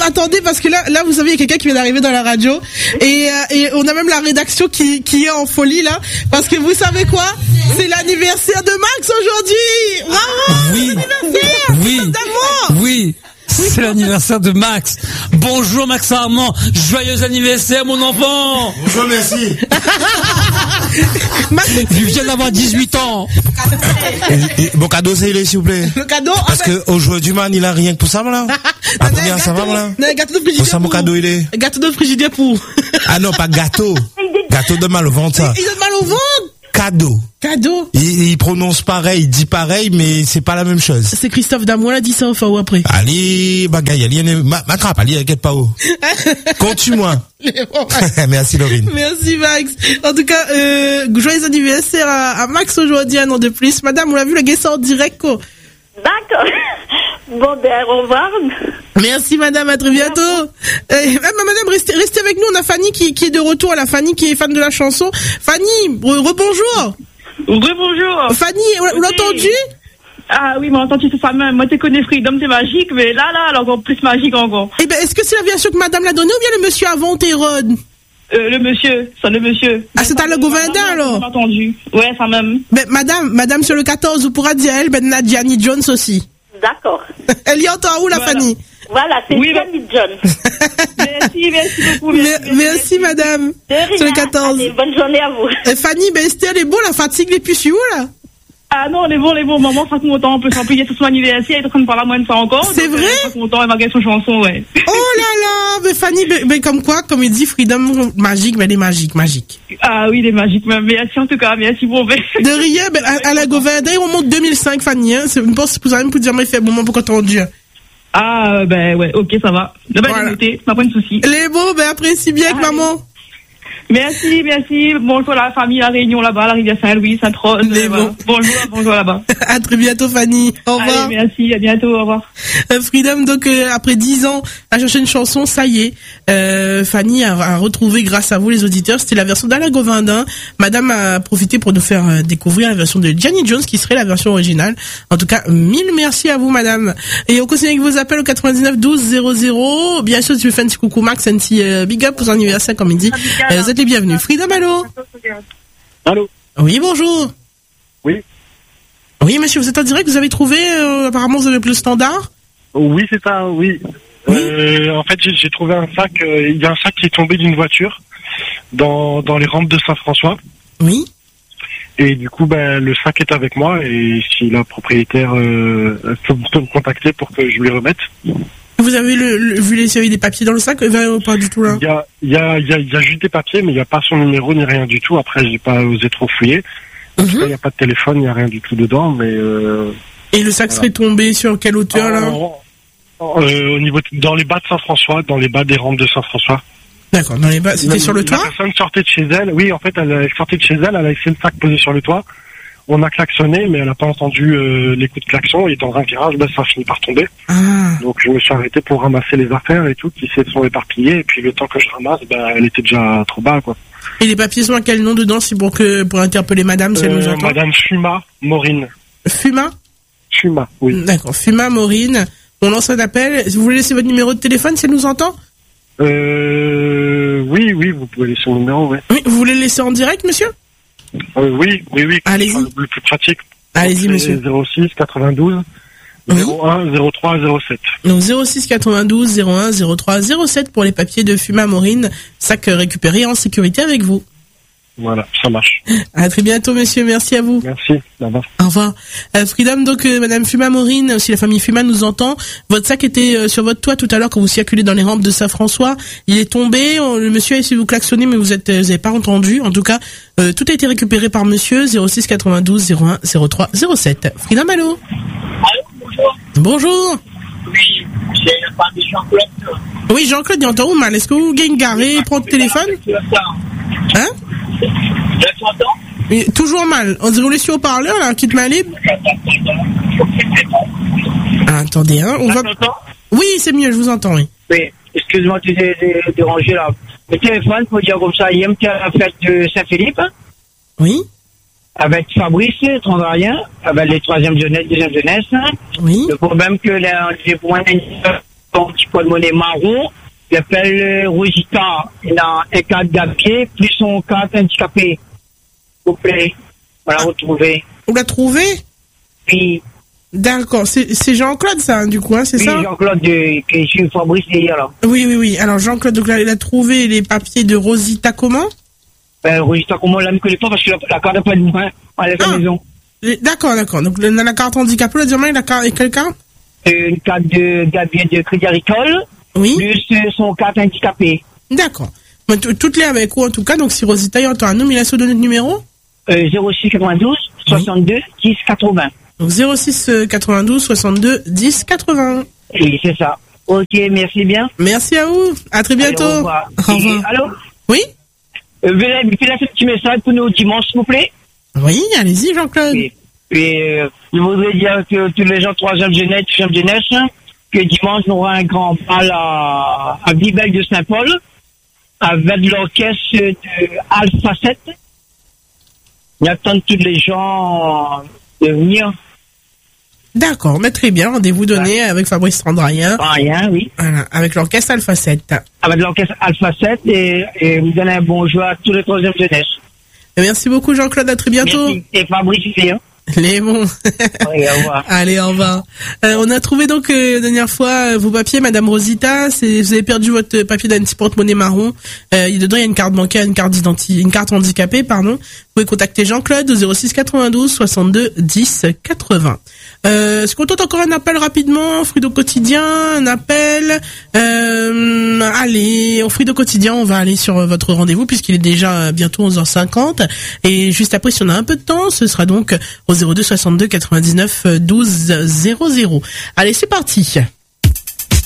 attendez, parce que là, vous savez, il y a quelqu'un qui vient d'arriver dans la radio, et on a même la rédaction qui est en folie, là, parce que vous savez quoi? C'est l'anniversaire de Max aujourd'hui! Bravo! Oui! L'anniversaire! Oui! D'amour! Oui! C'est l'anniversaire de Max. Bonjour Max Armand. Joyeux anniversaire mon enfant. Bonjour, merci. Je viens d'avoir 18 ans. Mon cadeau, c'est il est, s'il vous plaît. Le cadeau? Parce que aujourd'hui, man, il a rien que pour ça, là. Ah, combien ça va, là? Non, gâteau de frigidaire. Pour ça, mon cadeau, il est. Gâteau de frigidaire pour. Ah non, pas gâteau. Gâteau de mal au ventre, ça. Il donne mal au ventre. Cadeau. Cadeau. Il prononce pareil, il dit pareil, mais c'est pas la même chose. C'est Christophe Damois, là, dit ça, enfin, ou après. Allez, bagaille, allez, ma crape, allez, inquiète pas, où. Continue-moi. Merci, Laurine. Merci, Max. En tout cas, joyeux anniversaire à Max aujourd'hui, un an de plus. Madame, on l'a vu, le gars sort en direct, quoi. D'accord. Bon, ben, au revoir. Merci, madame, à très bientôt. Madame, restez avec nous. On a Fanny qui est de retour. La Fanny qui est fan de la chanson. Fanny, rebonjour. Rebonjour. Fanny, on l'a entendu? Ah oui, mais entendu, c'est ça même. Moi, tu connais Freedom, c'est magique, mais là, elle est encore plus magique encore. Eh ben, est-ce que c'est la version que madame l'a donnée ou bien le monsieur avant Térode? Le monsieur, c'est le monsieur. Ah, c'est à le Govindin, alors? J'ai entendu. Ouais, ça même. Ben, madame, sur le 14, vous pourra dire elle, ben, Gianni Jones aussi. D'accord. Elle y entend où, la Voilà. Fanny? Voilà, c'est Gianni Jones. Merci beaucoup. Merci, madame. De rien. Sur le 14. Allez, bonne journée à vous. Fanny, ben, Esther, elle est bon, la fatigue, les puces, où, là? Ah non, les bons. Maman sera content. En plus, il y a tout son anniversaire. Elle est en train de parler à moi de ça encore. C'est vrai? Elle sera content. Elle va gagner son chanson, ouais. Oh là là, mais Fanny, ben, comme quoi, comme il dit, Freedom magique, mais elle est magique. Ah oui, il est magique, même. Merci en tout cas. Merci pour vous. De rien, ben, à la Govindin, on monte 2005, Fanny, hein. C'est une pense pour ça même pour dire, mais il fait un moment pour quand on dit. Ah, ben ouais, ok, ça va. Voilà. Noté, pas de souci. Les beaux, ben, apprécie bien avec maman. Merci. Bonjour à la famille, la Réunion là-bas, la Rivière Saint-Louis, Sainte-Rose. Bon. Bonjour là-bas. À très bientôt, Fanny. Au revoir. Allez, merci, à bientôt, au revoir. Freedom, donc, après 10 ans, a cherché une chanson, ça y est. Fanny a retrouvé, grâce à vous, les auditeurs, c'était la version d'Alain Govindin. Madame a profité pour nous faire découvrir la version de Gianni Jones, qui serait la version originale. En tout cas, 1000 merci à vous, madame. Et on continue avec vos appels au 99 12 00. Bien sûr, tu veux faire un petit coucou, Max, un petit big up pour son anniversaire, comme il dit. Vous êtes les bienvenus. Freedom, allô? Allô? Oui, bonjour. Oui. Oui, monsieur, vous êtes en direct, vous avez trouvé, apparemment, vous avez le standard? Oui, c'est ça, oui. En fait, j'ai trouvé un sac, il y a un sac qui est tombé d'une voiture dans les rampes de Saint-François. Oui. Et du coup, ben, le sac est avec moi et si la propriétaire peut me contacter pour que je lui remette. Vous avez vu s'il y avait des papiers dans le sac? Pas du tout, là. Il y a juste des papiers, mais il n'y a pas son numéro ni rien du tout. Après, j'ai pas osé trop fouiller. En tout cas, il n'y a pas de téléphone, il n'y a rien du tout dedans, mais Et le sac serait tombé sur quelle hauteur, là? Au niveau, dans les bas de Saint-François, dans les bas des rampes de Saint-François. D'accord, dans les bas, c'était sur le toit? La personne sortait de chez elle, oui, en fait, elle sortait de chez elle, elle a laissé le sac posé sur le toit. On a klaxonné, mais elle n'a pas entendu les coups de klaxon, et dans un virage, ben, ça a fini par tomber. Ah. Donc, je me suis arrêté pour ramasser les affaires et tout, qui se sont éparpillées, et puis le temps que je ramasse, ben, elle était déjà trop bas, quoi. Et les papiers sont à quel nom dedans, c'est pour interpeller madame, si elle nous entend? Madame Fuma Maureen. Fuma, oui. D'accord, Fuma Maureen. On lance un appel. Vous voulez laisser votre numéro de téléphone si elle nous entend? Oui, vous pouvez laisser mon numéro, oui. Oui, vous voulez le laisser en direct, monsieur? Oui. Allez-y. Le plus pratique. Allez-y, monsieur. 06 92 01 03 07. Donc 06 92 01 03 07 pour les papiers de Fuma Maureen, sac récupéré en sécurité avec vous. Voilà, ça marche. À très bientôt, monsieur. Merci à vous. Merci. D'abord. Au revoir. Freedom, donc madame Fuma Maureen, aussi la famille Fuma nous entend. Votre sac était sur votre toit tout à l'heure quand vous circulez dans les rampes de Saint-François. Il est tombé. Le monsieur a essayé de vous klaxonner, mais vous avez pas entendu. En tout cas, tout a été récupéré par monsieur. 06 92 01 03 07. Freedom, allô? Allô, bonjour. Bonjour. Oui, c'est la part de Jean-Claude. Oui, Jean-Claude, il entend où, mal? Est-ce que vous gagnez garé, prendre le téléphone? Hein? Je t'entends? Oui, toujours mal. On dirait sur haut-parleur, là, quitte ma libre. Ah, attendez, hein, on va... Oui, c'est mieux, je vous entends, oui. Oui, excuse-moi de te déranger, là. Le téléphone, pour dire comme ça, hier, tu as la fête de Saint-Philippe. Oui. Avec Fabrice, Tranvarien, avec les troisième jeunesse, deuxième jeunesse. Oui. Le problème que les points un petit porte-monnaie marron. J'appelle Rosita. Il a un carte Gabier, plus son carte handicapé. S'il vous plaît. Voilà, retrouver. Vous l'a trouvé? Puis, D'accord, c'est Jean-Claude ça, du coup, hein, c'est oui, ça? Jean-Claude, que je suis Fabrice hier, là. Oui. Alors Jean-Claude, donc là, il a trouvé les papiers de Rosita comment? Rosita, comment on ne connaît pas parce que la carte n'a pas de main à la maison. D'accord. Donc la carte handicapée, il a quelle carte? Une carte de Gabier de Crédit Agricole. Oui. Plus son carte handicapée. D'accord. Toutes les avec vous en tout cas, donc si Rosita il entend un nom, il a se donné le numéro? 06 92 62 10 80. Donc 06 92 62 10 80. Oui, c'est ça. Ok, merci bien. Merci à vous. À très bientôt. Allez, au revoir. Au revoir. Allô? Oui? Veuillez faire un petit message pour nous dimanche, s'il vous plaît. Oui, allez-y, Jean-Claude. Et je voudrais dire que tous les gens 3e jeunesse, que dimanche, nous aurons un grand bal à Vibel de Saint-Paul, avec l'orchestre de Alpha 7. Il attend tous les gens de venir. D'accord, mais très bien. Rendez-vous donné avec Fabrice Trandrayen. Rien, oui. Voilà, avec l'orchestre Alpha 7. Avec l'orchestre Alpha 7 et vous donnez un bonjour à tous les 3e jeunesse. Merci beaucoup, Jean-Claude. À très bientôt. Merci. Et Fabrice ici, hein. Les bons. Oui, au revoir. Allez, au revoir. On a trouvé donc la dernière fois vos papiers, Madame Rosita. Vous avez perdu votre papier d'un petit porte-monnaie marron. Dedans il y a une carte bancaire, une carte handicapée, pardon. Vous pouvez contacter Jean-Claude au 06 92 62 10 80. Est-ce qu'on tente encore un appel rapidement? Frido Quotidien, un appel. Allez, au Frido Quotidien, on va aller sur votre rendez-vous puisqu'il est déjà bientôt 11h50. Et juste après, si on a un peu de temps, ce sera donc au 02 62 99 12 00. Allez, c'est parti.